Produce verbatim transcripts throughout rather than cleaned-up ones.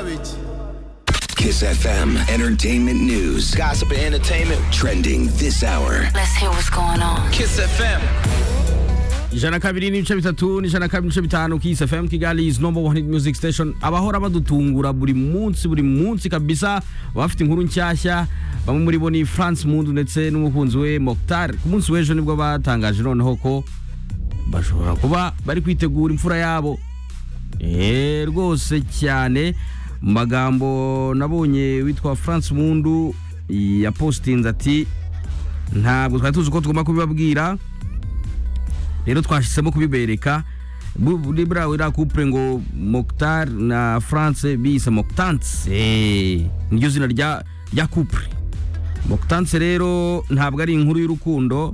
babiki. Kiss F M Entertainment News. Gossip and entertainment. Trending this hour. Let's hear what's going on. Kiss F M. Ijana kabiri n'ibice bitatu n'ijana kabiri n'ibice bitanu Kiss F M Kigali is number one hit music station. Abahora badutungura buri munsi buri munsi kabisa, bafite inkuru nshyashya. Bamwe muri bo ni France Mundu ndetse n'umukunzi we Mokhtar. Ku munsi w'ejo nibwo batangaje noneho ko bashobora kuba bari kwitegura imfura yabo. Eh rwose cyane. Magambo nabonye witwa France Mundu ya postinze ati ntabwo twari tuzi ko tugomba kubibabwira, rero twashisemo kubibereka. Libra wira couple ngo Mokhtar na France bise Mokhtance, eh niryo zina rya rya couple. Mokhtance rero ntabwo ari inkuru y'urukundo,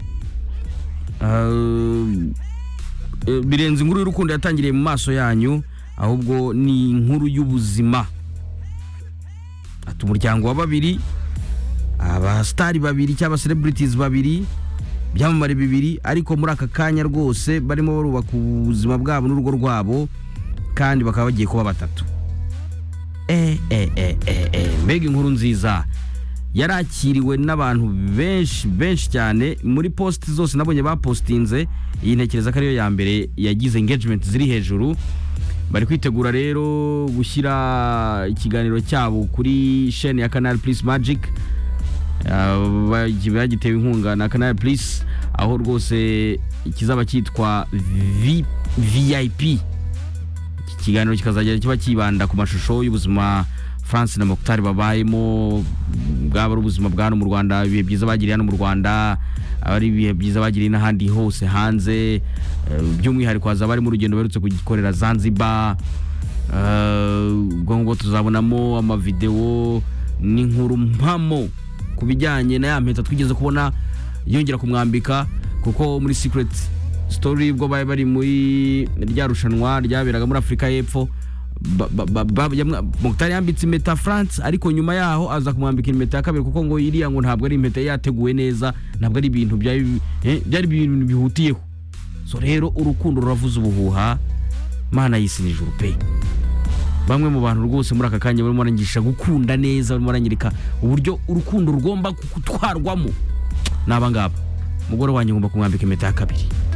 uh, birenze inkuru y'urukundo yatangiriye mu maso yanyu, ahubwo ni inkuru y'ubuzima. Ati umuryango wa babiri, aba star babiri cyangwa celebrities babiri, byamamare bibiri, ariko muri aka kanya rwose barimo barubaka ubuzima bwabo n'urugo rwabo, kandi bakaba bagiye kuba batatu. Eh eh eh eh mbega inkuru nziza. Yarakiriwe n'abantu benshi benshi cyane. Muri post zose nabonye bapostinze, iyi ntekereza ko ariyo ya mbere yagize engagement ziri hejuru. Bari kwitegura rero gushyira ikiganiro cyabo kuri chaîne ya Canal Plus Magic, bagitewe inkunga na Canal Plus, aho rwose ikizaba cyitwa V I P. Ikiganiro kikazajya kiba kibanda ku mashusho y'ubuzima France na Mokhtar babayemo, bwaba ubuzima bwa hano mu Rwanda, ibihe byiza bagiriye hano mu Rwanda, abari ibihe byiza bagiriye n'ahandi hose hanze, by'umwihariko haza bari mu rugendo berutse kugikorera Zanzibar. Ubwo ngo tuzabonamo ama video n'inkuru mpamo kubijyanye na ya mpeta twigeze kubona yongera kumwambika, kuko muri Secret Story ubwo baye bari muri rya rushanwa ryaberaga muri Afrika y'Epfo, Mokhtar yambitse impeta France, ariko nyuma yaho aza kumwambika impeta ya kabiri, kuko ngo iriya ngo ntabwo ari impeta yateguwe neza, ntabwo ari ibintu byari byari ibintu bihutiyeho. So rero urukundo ruravuza ubuhuha, Mana y'isi n'ijuru pe. Bamwe mu bantu rwose muri aka kanya barimo barangisha gukunda neza, barimo baranyereka uburyo urukundo rugomba gutwarwamo. Naba ngaba mugore wanjye ngomba kumwambika impeta ya kabiri.